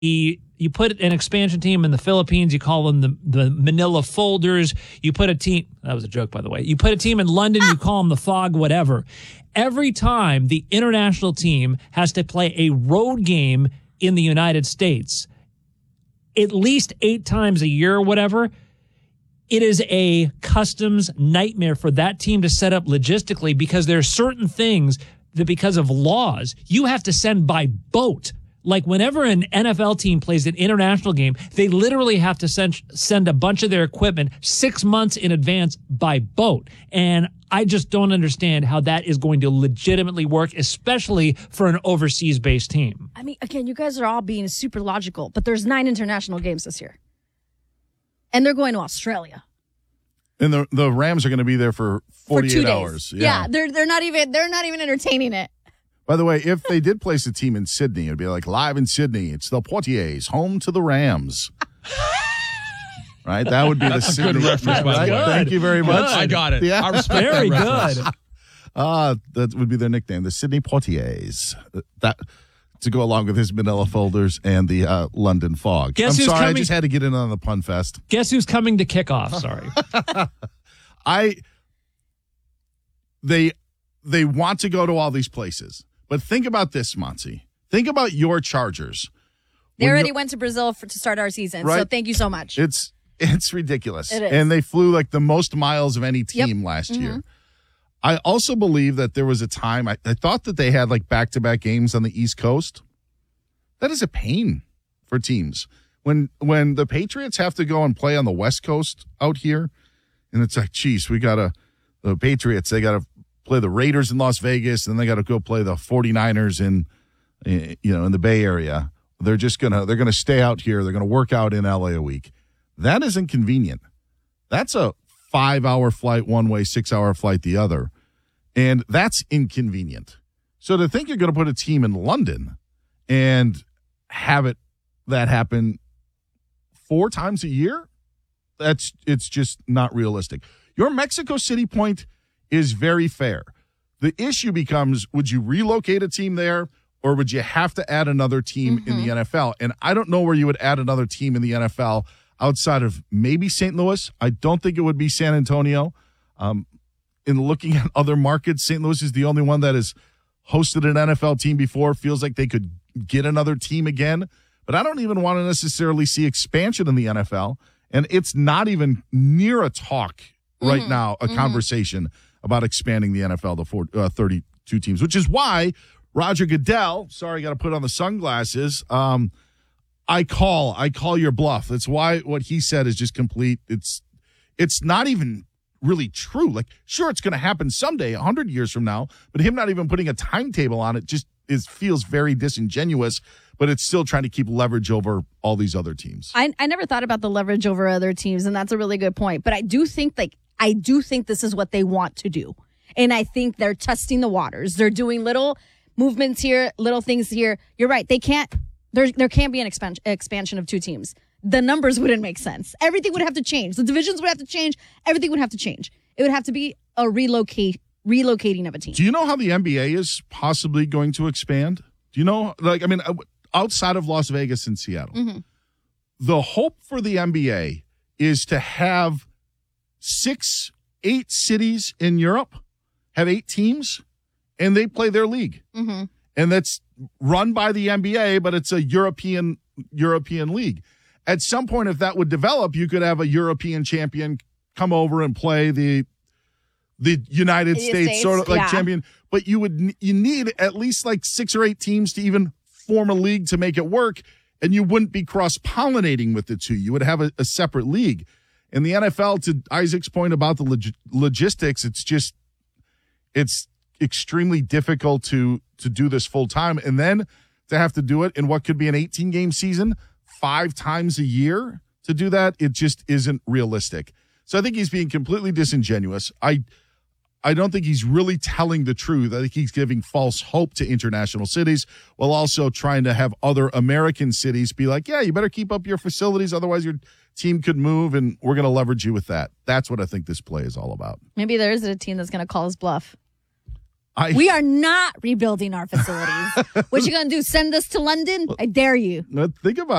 You put an expansion team in the Philippines, you call them the Manila Folders. You put a team, that was a joke, by the way. You put a team in London, you call them the Fog, whatever. Every time the international team has to play a road game in the United States, at least 8 times a year or whatever, it is a customs nightmare for that team to set up logistically, because there are certain things that, because of laws, you have to send by boat. Like whenever an NFL team plays an international game, they literally have to send a bunch of their equipment 6 months in advance by boat. And I just don't understand how that is going to legitimately work, especially for an overseas-based team. I mean, again, you guys are all being super logical, but there's 9 international games this year. And they're going to Australia. And the Rams are going to be there for 48 2 days. hours. Yeah, they're not even entertaining it. By the way, if they did place a team in Sydney, it'd be like, live in Sydney, it's the Portiers, home to the Rams. Right? That would be the Sydney. Good reference, by the way. Thank you very much. I got it. Yeah. I respect Very that good. That would be their nickname, the Sydney Portiers. That to go along with his Manila Folders and the London Fog. Guess I'm who's sorry, coming? I just had to get in on the pun fest. Guess who's coming to kickoff? Sorry. They want to go to all these places. But think about this, Monty. Think about your Chargers. They already went to Brazil to start our season, right? So thank you so much. It's ridiculous. It is. And they flew like the most miles of any team last year. I also believe that there was a time, I thought that they had like back-to-back games on the East Coast. That is a pain for teams. When the Patriots have to go and play on the West Coast out here, and it's like, geez, the Patriots, they got to play the Raiders in Las Vegas, and they got to go play the 49ers in the Bay Area. They're going to stay out here. They're going to work out in LA a week. That is inconvenient. That's a 5-hour flight one way, 6-hour flight the other. And that's inconvenient. So to think you're going to put a team in London and have that happen 4 times a year, it's just not realistic. Your Mexico City point is very fair. The issue becomes, would you relocate a team there, or would you have to add another team in the NFL? And I don't know where you would add another team in the NFL outside of maybe St. Louis. I don't think it would be San Antonio. In looking at other markets, St. Louis is the only one that has hosted an NFL team before. Feels like they could get another team again. But I don't even want to necessarily see expansion in the NFL. And it's not even near a talk right now, a conversation about expanding the NFL to 32 teams, which is why Roger Goodell, sorry, got to put on the sunglasses. I call your bluff. That's why what he said is just complete. It's not even really true. Like, sure, it's going to happen someday, 100 years from now, but him not even putting a timetable on it just feels very disingenuous, but it's still trying to keep leverage over all these other teams. I never thought about the leverage over other teams, and that's a really good point. But I do think this is what they want to do. And I think they're testing the waters. They're doing little movements here, little things here. You're right. There can't be an expansion of 2 teams. The numbers wouldn't make sense. Everything would have to change. The divisions would have to change. Everything would have to change. It would have to be a relocating of a team. Do you know how the NBA is possibly going to expand? Do you know, outside of Las Vegas and Seattle, the hope for the NBA is to have 8 cities in Europe have 8 teams, and they play their league. And that's run by the NBA, but it's a European league. At some point, if that would develop, you could have a European champion come over and play the United States sort of like champion. But you need at least like 6 or 8 teams to even form a league to make it work, and you wouldn't be cross-pollinating with the 2. You would have a separate league. In the NFL, to Isaac's point about the logistics, it's extremely difficult to do this full time, and then to have to do it in what could be an 18-game season 5 times a year. To do that, it just isn't realistic. So I think he's being completely disingenuous. I don't think he's really telling the truth. I think he's giving false hope to international cities while also trying to have other American cities be like, yeah, you better keep up your facilities, otherwise your team could move, and we're going to leverage you with that. That's what I think this play is all about. Maybe there is a team that's going to call his bluff. We are not rebuilding our facilities. What you going to do? Send us to London? I dare you. Think about